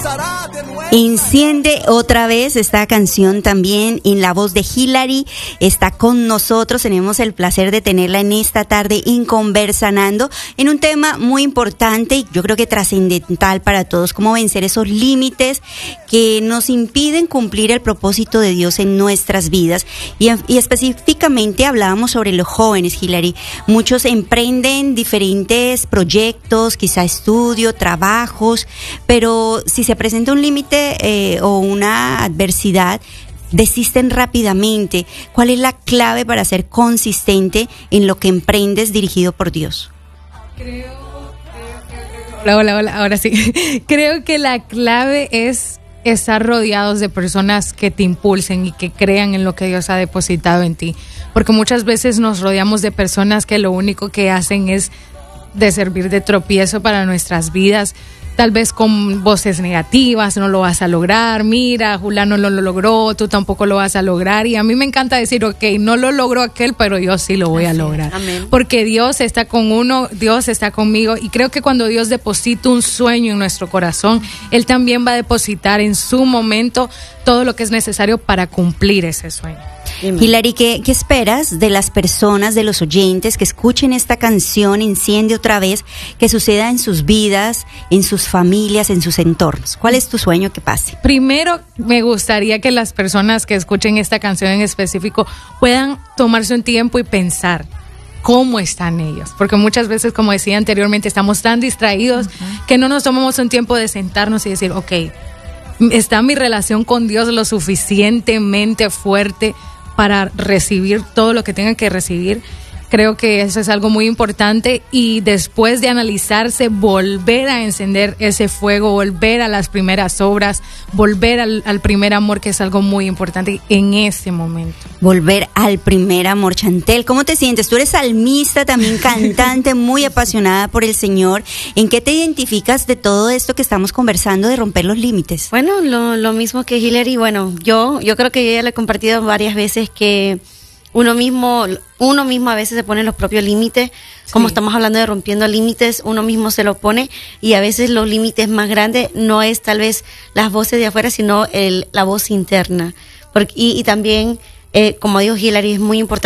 Enciende otra vez esta canción también en la voz de Hilary. Está con nosotros. Tenemos el placer de tenerla en esta tarde en Conversanando en un tema muy importante y yo creo que trascendental para todos, cómo vencer esos límites que nos impiden cumplir el propósito de Dios en nuestras vidas. Y específicamente hablábamos sobre los jóvenes, Hilary. Muchos emprenden diferentes proyectos, quizá estudio, trabajos, pero si se presenta un límite o una adversidad, desisten rápidamente. ¿Cuál es la clave para ser consistente en lo que emprendes dirigido por Dios? Hola, ahora sí. Creo que la clave es estar rodeados de personas que te impulsen y que crean en lo que Dios ha depositado en ti. Porque muchas veces nos rodeamos de personas que lo único que hacen es de servir de tropiezo para nuestras vidas. Tal vez con voces negativas, no lo vas a lograr, mira, Julano no lo logró, tú tampoco lo vas a lograr. Y a mí me encanta decir, ok, no lo logró aquel, pero yo sí lo voy a lograr. Amén. Porque Dios está con uno, Dios está conmigo. Y creo que cuando Dios deposita un sueño en nuestro corazón, Él también va a depositar en su momento todo lo que es necesario para cumplir ese sueño. Hilary, ¿qué esperas de las personas, de los oyentes que escuchen esta canción, Enciende otra vez, que suceda en sus vidas, en sus familias, en sus entornos? ¿Cuál es tu sueño que pase? Primero, me gustaría que las personas que escuchen esta canción en específico puedan tomarse un tiempo y pensar cómo están ellos, porque muchas veces, como decía anteriormente, estamos tan distraídos que no nos tomamos un tiempo de sentarnos y decir, ok, ¿está mi relación con Dios lo suficientemente fuerte para recibir todo lo que tengan que recibir? Creo que eso es algo muy importante, y después de analizarse, volver a encender ese fuego, volver a las primeras obras, volver al primer amor, que es algo muy importante en este momento. Volver al primer amor. Chantel, ¿cómo te sientes? Tú eres salmista, también cantante, muy apasionada por el Señor. ¿En qué te identificas de todo esto que estamos conversando de romper los límites? Bueno, lo mismo que Hilary. Bueno, yo creo que yo ya le he compartido varias veces que uno mismo a veces se pone los propios límites. Sí. Como estamos hablando de rompiendo límites, uno mismo se lo pone, y a veces los límites más grandes no es tal vez las voces de afuera, sino la voz interna. Y también, como dijo Hilary, es muy importante